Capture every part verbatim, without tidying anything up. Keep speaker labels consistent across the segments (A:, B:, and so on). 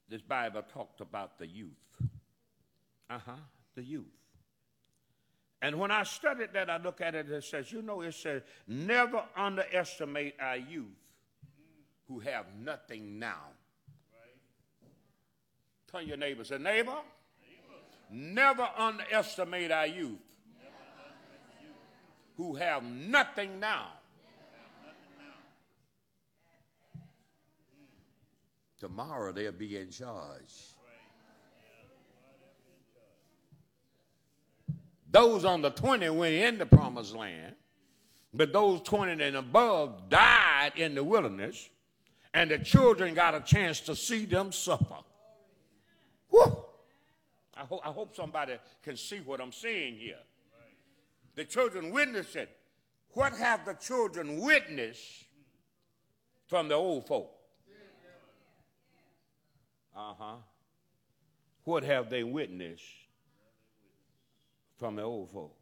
A: this Bible talked about the youth. Uh-huh, the youth. And when I studied that, I look at it, it says, you know, it says, never underestimate our youth who have nothing now. Right. Tell your neighbor, say, neighbor, neighbor. Never underestimate our youth, underestimate youth. Who have nothing now. Tomorrow they'll be in charge. Those under twenty went in the promised land, but those twenty and above died in the wilderness, and the children got a chance to see them suffer. Whew. I, ho- I hope somebody can see what I'm saying here. The children witnessed it. What have the children witnessed from the old folk? Uh-huh. What have they witnessed from the old folk?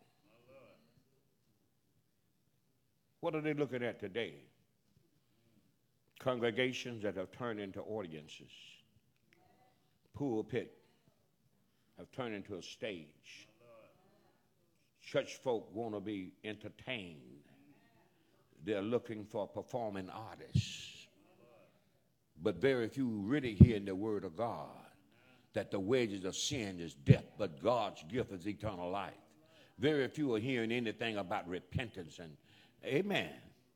A: What are they looking at today? Congregations that have turned into audiences. Pulpit have turned into a stage. Church folk want to be entertained. They're looking for performing artists. But very few really hear in the word of God that the wages of sin is death, but God's gift is eternal life. Very few are hearing anything about repentance and amen.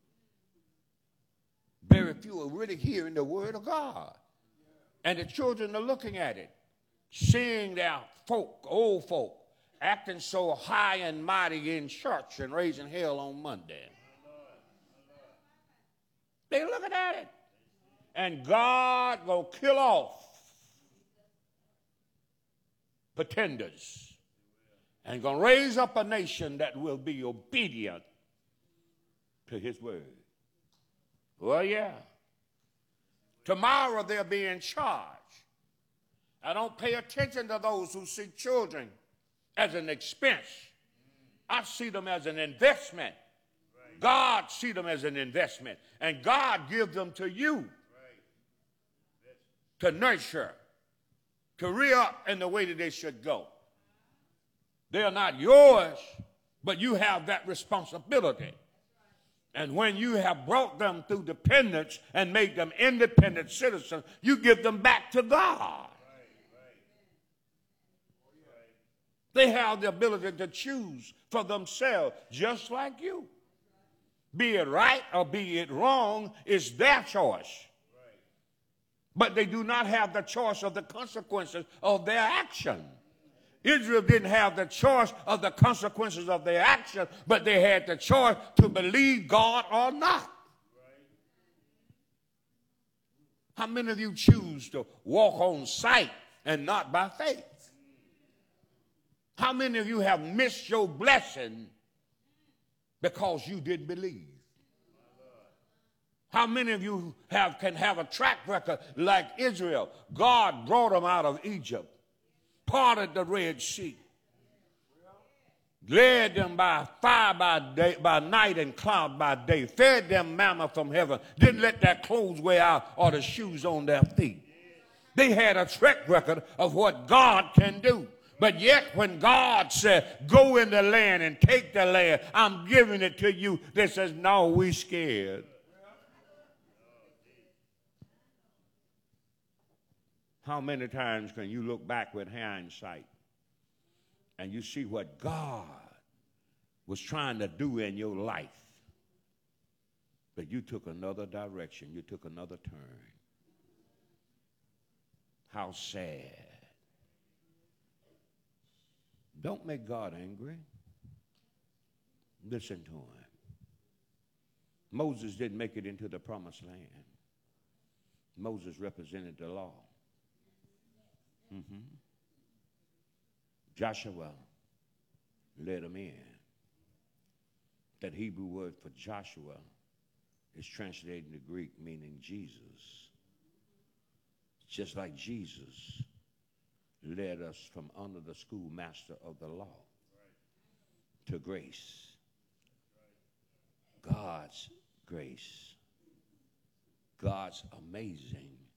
A: Very few are really hearing the word of God. And the children are looking at it, seeing their folk, old folk, acting so high and mighty in church and raising hell on Monday. They're looking at it. And God will kill off pretenders and going to raise up a nation that will be obedient to his word. Well, yeah. Tomorrow they'll be in charge. I don't pay attention to those who see children as an expense. I see them as an investment. Right. God see them as an investment. And God gives them to you right. to nurture, to rear up in the way that they should go. They are not yours, but you have that responsibility. And when you have brought them through dependence and made them independent citizens, you give them back to God. They have the ability to choose for themselves, just like you. Be it right or be it wrong, it's their choice. But they do not have the choice of the consequences of their action. Israel didn't have the choice of the consequences of their action, but they had the choice to believe God or not. How many of you choose to walk on sight and not by faith? How many of you have missed your blessing because you didn't believe? How many of you have can have a track record like Israel? God brought them out of Egypt, parted the Red Sea, led them by fire by day, by night and cloud by day, fed them manna from heaven, didn't let their clothes wear out or the shoes on their feet. They had a track record of what God can do. But yet when God said, go in the land and take the land, I'm giving it to you, they says, no, we scared. How many times can you look back with hindsight and you see what God was trying to do in your life, but you took another direction, you took another turn? How sad. Don't make God angry. Listen to him. Moses didn't make it into the promised land. Moses represented the law. Mm-hmm. Joshua led them in. That Hebrew word for Joshua is translated in the Greek meaning Jesus. Just like Jesus led us from under the schoolmaster of the law right. to grace. Right. God's grace. God's amazing